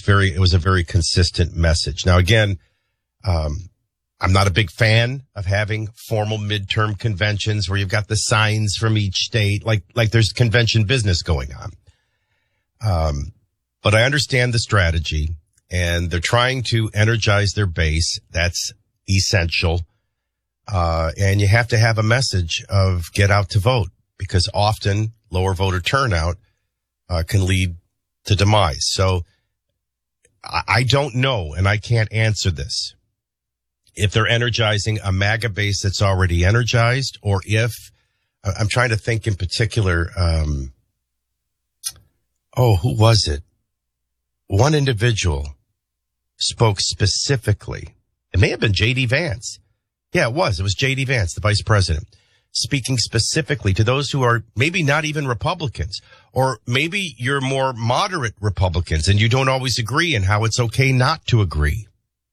it was a very consistent message. Now, again, I'm not a big fan of having formal midterm conventions where you've got the signs from each state, like there's convention business going on. But I understand the strategy, and they're trying to energize their base. That's essential. And you have to have a message of get out to vote, because often lower voter turnout can lead to demise. So I don't know, and I can't answer this, if they're energizing a MAGA base that's already energized, or if I'm trying to think in particular. Who was it? One individual spoke specifically. It may have been J.D. Vance. Yeah, it was. It was J.D. Vance, the vice president, speaking specifically to those who are maybe not even Republicans, or maybe you're more moderate Republicans and you don't always agree, and how it's okay not to agree.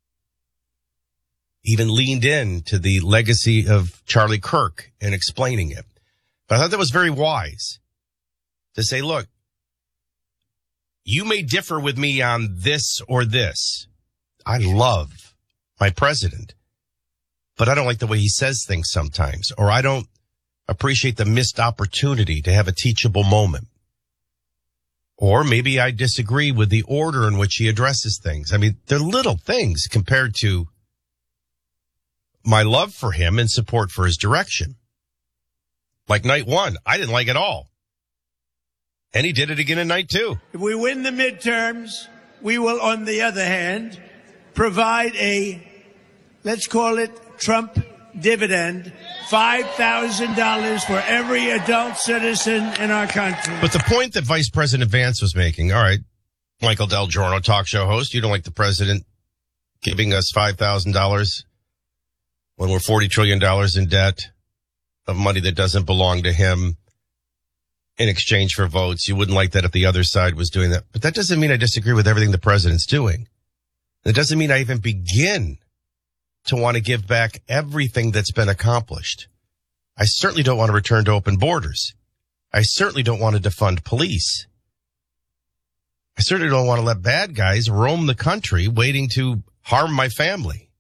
Even leaned in to the legacy of Charlie Kirk in explaining it. But I thought that was very wise to say, look, you may differ with me on this or this. I love my president, but I don't like the way he says things sometimes, or I don't appreciate the missed opportunity to have a teachable moment. Or maybe I disagree with the order in which he addresses things. I mean, they're little things compared to my love for him and support for his direction. Like night one, I didn't like it all. And he did it again in night two. If we win the midterms, we will, on the other hand, provide a, let's call it Trump dividend, $5,000 for every adult citizen in our country. But the point that Vice President Vance was making, all right, Michael Del Giorno, talk show host, you don't like the president giving us $5,000 when we're $40 trillion in debt of money that doesn't belong to him in exchange for votes. You wouldn't like that if the other side was doing that. But that doesn't mean I disagree with everything the president's doing. It doesn't mean I even begin to want to give back everything that's been accomplished. I certainly don't want to return to open borders. I certainly don't want to defund police. I certainly don't want to let bad guys roam the country waiting to harm my family.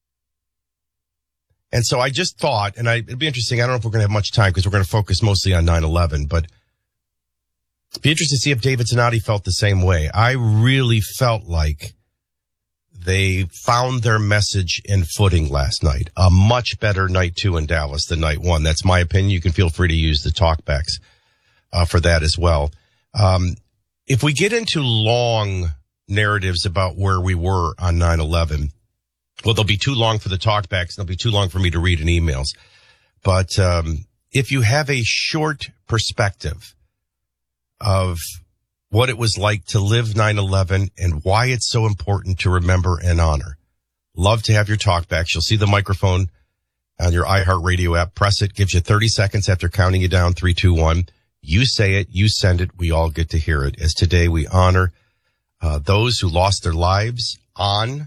And so I just thought, and it'd be interesting, I don't know if we're going to have much time because we're going to focus mostly on 9/11, but it'd be interesting to see if David Zanotti felt the same way. I really felt like they found their message in footing last night. A much better night two in Dallas than night one. That's my opinion. You can feel free to use the talkbacks for that as well. If we get into long narratives about where we were on 9/11, well, they'll be too long for the talkbacks. They'll be too long for me to read in emails. But if you have a short perspective of what it was like to live 9/11 and why it's so important to remember and honor, love to have your talkbacks. You'll see the microphone on your iHeartRadio app. Press it. Gives you 30 seconds after counting you down. 3, 2, 1. You say it. You send it. We all get to hear it. As today we honor those who lost their lives on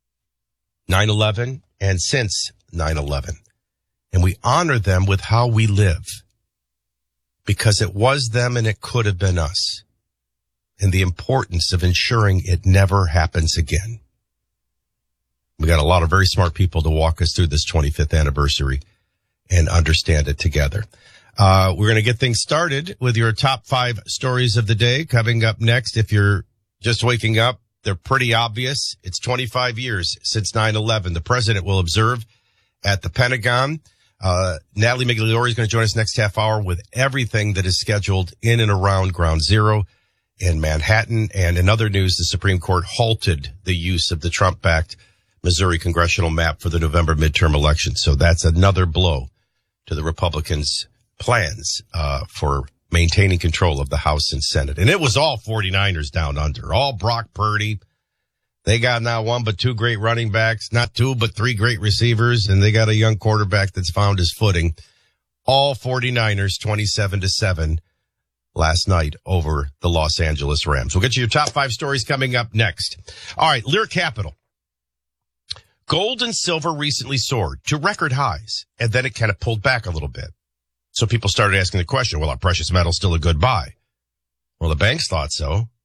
9/11 and since 9/11. And we honor them with how we live, because it was them and it could have been us, and the importance of ensuring it never happens again. We got a lot of very smart people to walk us through this 25th anniversary and understand it together. We're going to get things started with your top 5 stories of the day coming up next. If you're just waking up, they're pretty obvious. It's 25 years since 9/11. The president will observe at the Pentagon. Natalie Migliore is going to join us next half hour with everything that is scheduled in and around Ground Zero in Manhattan. And in other news, the Supreme Court halted the use of the Trump-backed Missouri congressional map for the November midterm election. So that's another blow to the Republicans' plans for maintaining control of the House and Senate. And it was all 49ers down under, all Brock Purdy. They got not one but 2 great running backs, not 2 but 3 great receivers, and they got a young quarterback that's found his footing. All 49ers 27-7 last night over the Los Angeles Rams. We'll get you your top 5 stories coming up next. All right, Lear Capital. Gold and silver recently soared to record highs, and then it kind of pulled back a little bit. So people started asking the question, well, are precious metals still a good buy? Well, the banks thought so.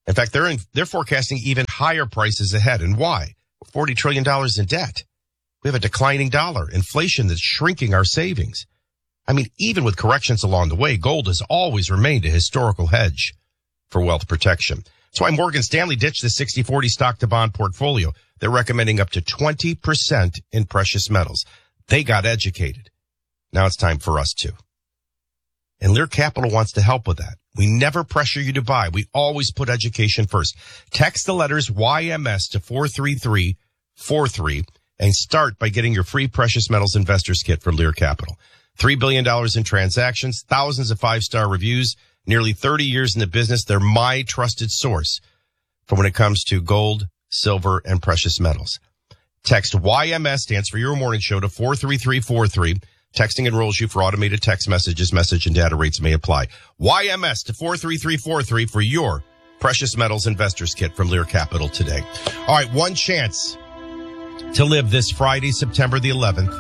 In fact, they're forecasting even higher prices ahead. And why? $40 trillion in debt. We have a declining dollar, inflation that's shrinking our savings. I mean, even with corrections along the way, gold has always remained a historical hedge for wealth protection. That's why Morgan Stanley ditched the 60-40 stock to bond portfolio. They're recommending up to 20% in precious metals. They got educated. Now it's time for us to. And Lear Capital wants to help with that. We never pressure you to buy. We always put education first. Text the letters YMS to 43343 and start by getting your free precious metals investors kit from Lear Capital. $3 billion in transactions, thousands of 5-star reviews, nearly 30 years in the business. They're my trusted source for when it comes to gold, silver, and precious metals. Text YMS, stands for Your Morning Show, to 43343. Texting enrolls you for automated text messages. Message and data rates may apply. YMS to 43343 for your precious metals investors kit from Lear Capital today. All right, one chance to live this Friday, September the 11th,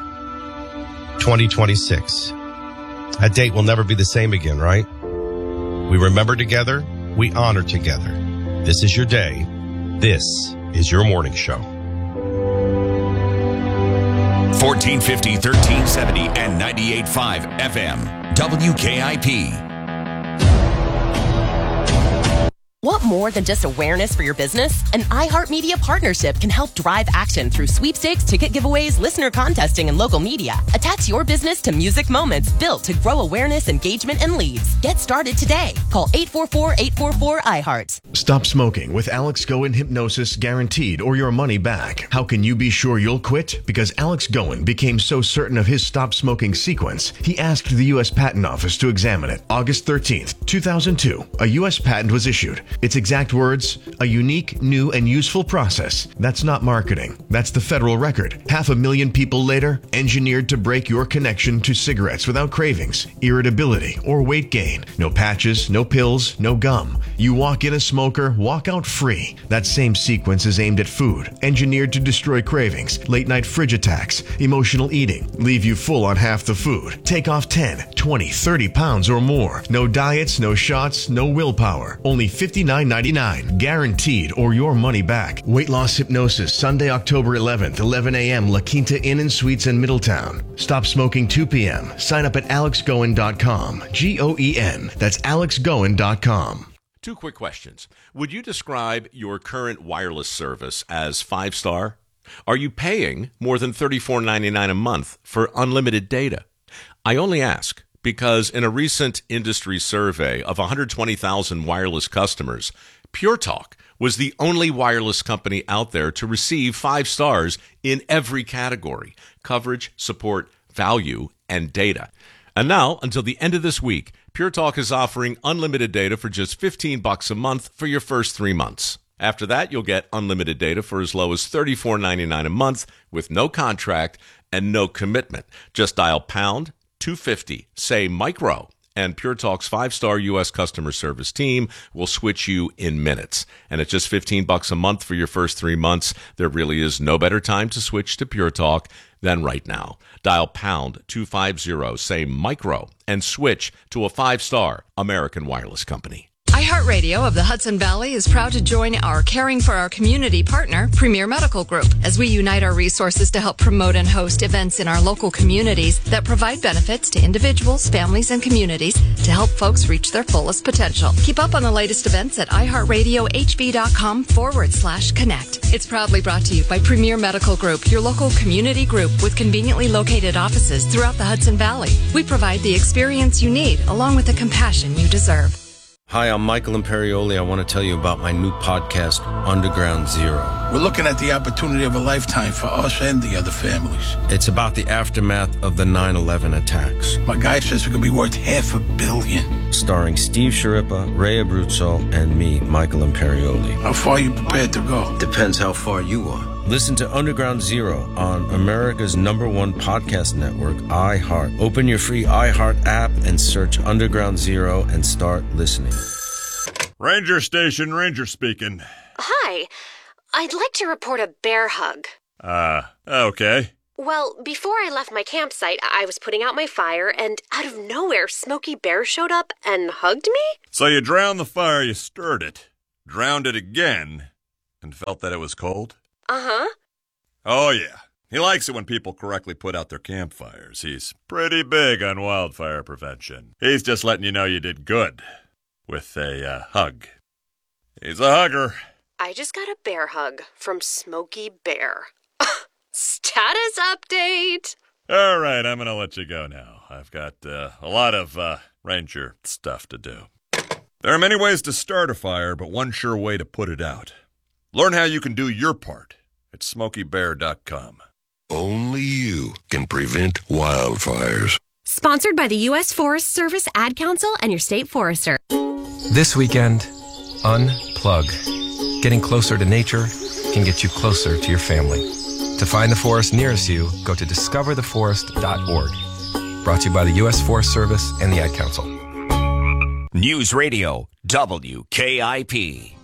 2026. That date will never be the same again, right? We remember together. We honor together. This is your day. This is your morning show. 1450, 1370, and 98.5 FM. WKIP. Want more than just awareness for your business? An iHeartMedia partnership can help drive action through sweepstakes, ticket giveaways, listener contesting, and local media. Attach your business to music moments built to grow awareness, engagement, and leads. Get started today. Call 844-844-iHeart. Stop smoking with Alex Goen Hypnosis Guaranteed or your money back. How can you be sure you'll quit? Because Alex Goen became so certain of his stop smoking sequence, he asked the U.S. Patent Office to examine it. August 13th, 2002, a U.S. patent was issued. Its exact words, a unique, new, and useful process. That's not marketing. That's the federal record. 500,000 people later, engineered to break your connection to cigarettes without cravings, irritability, or weight gain. No patches, no pills, no gum. You walk in a smoker, walk out free. That same sequence is aimed at food, engineered to destroy cravings, late night fridge attacks, emotional eating, leave you full on half the food, take off 10, 20, 30 pounds or more. No diets, no shots, no willpower. Only $59.99, guaranteed or your money back. Weight Loss Hypnosis, Sunday, October 11th, 11 a.m., La Quinta Inn and Suites in Middletown. Stop smoking 2 p.m. Sign up at alexgoen.com. G-O-E-N. That's alexgoen.com. Two quick questions. Would you describe your current wireless service as 5-star? Are you paying more than $34.99 a month for unlimited data? I only ask because in a recent industry survey of 120,000 wireless customers, Pure Talk was the only wireless company out there to receive 5 stars in every category: coverage, support, value, and data. And now, until the end of this week, Pure Talk is offering unlimited data for just $15 a month for your first 3 months. After that, you'll get unlimited data for as low as $34.99 a month with no contract and no commitment. Just dial pound 250, say micro, and Pure Talk's 5-star U.S. customer service team will switch you in minutes. And at just $15 a month for your first 3 months, there really is no better time to switch to Pure Talk than right now. Dial pound 250, say micro, and switch to a 5-star American wireless company. iHeartRadio of the Hudson Valley is proud to join our Caring for Our Community partner, Premier Medical Group, as we unite our resources to help promote and host events in our local communities that provide benefits to individuals, families, and communities to help folks reach their fullest potential. Keep up on the latest events at iHeartRadioHB.com/connect. It's proudly brought to you by Premier Medical Group, your local community group with conveniently located offices throughout the Hudson Valley. We provide the experience you need along with the compassion you deserve. Hi, I'm Michael Imperioli. I want to tell you about my new podcast, Underground Zero. We're looking at the opportunity of a lifetime for us and the other families. It's about the aftermath of the 9/11 attacks. My guy says it could be worth $500 million. Starring Steve Sciarippa, Ray Abruzzo, and me, Michael Imperioli. How far are you prepared to go? Depends how far you are. Listen to Underground Zero on America's #1 podcast network, iHeart. Open your free iHeart app and search Underground Zero and start listening. Ranger Station, Ranger speaking. Hi. I'd like to report a bear hug. Okay. Well, before I left my campsite, I was putting out my fire, and out of nowhere, Smokey Bear showed up and hugged me? So you drowned the fire, you stirred it. drowned it again, and felt that it was cold? Uh-huh. Oh, yeah. He likes it when people correctly put out their campfires. He's pretty big on wildfire prevention. He's just letting you know you did good with a hug. He's a hugger. I just got a bear hug from Smokey Bear. Status update! All right, I'm going to let you go now. I've got a lot of ranger stuff to do. There are many ways to start a fire, but one sure way to put it out. Learn how you can do your part at SmokeyBear.com. Only you can prevent wildfires. Sponsored by the U.S. Forest Service, Ad Council, and your state forester. This weekend, unplug. Getting closer to nature can get you closer to your family. To find the forest nearest you, go to discovertheforest.org. Brought to you by the U.S. Forest Service and the Ad Council. News Radio WKIP.